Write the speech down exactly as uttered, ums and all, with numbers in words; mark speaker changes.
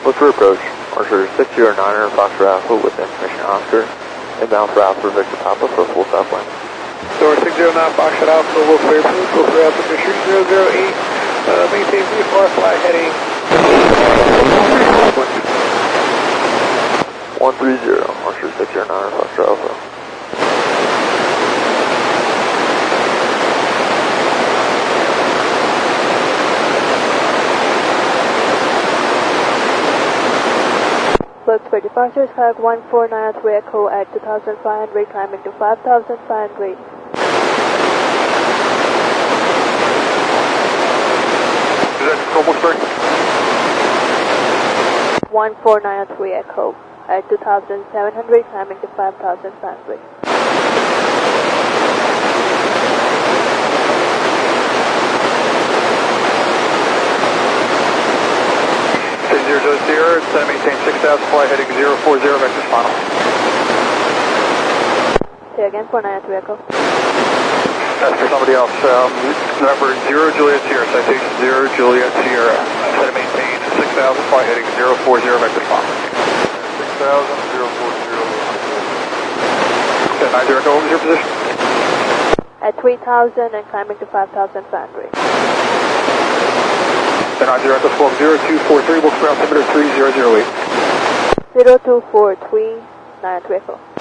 Speaker 1: What's your approach? Archer six zero nine er Foxtrot Alpha with information Oscar. Inbound for Alpha Victor Papa for full south lane.
Speaker 2: Door six zero nine Foxtrot Alpha, will clear for full for Alpha Fisher zero zero eight. Uh, maintain V F R fly heading.
Speaker 1: one three zero, Archer six zero nine er Foxtrot Alpha.
Speaker 3: Booked for departure, Skyhawk one four nine three Echo at two thousand five hundred, climbing to five thousand five hundred.
Speaker 2: Is that Cobblesburg?
Speaker 3: one four nine three Echo at two thousand seven hundred, climbing to five thousand five hundred.
Speaker 2: zero zero zero, it's uh, maintain six thousand, fly heading zero four zero, vector final.
Speaker 3: Say again, four nine three Echo.
Speaker 2: That's for somebody else. Um, number zero Juliet Sierra, citation zero Juliet Sierra. Set to maintain six thousand, fly heading zero four zero, vector final. six thousand, zero four zero. Okay, nine zero, what was your position?
Speaker 3: At three thousand and climbing to five thousand five hundred.
Speaker 2: nine zero Echo Squawk zero two four three, book ground altimeter three zero zero eight.
Speaker 3: zero two four three nine three Echo.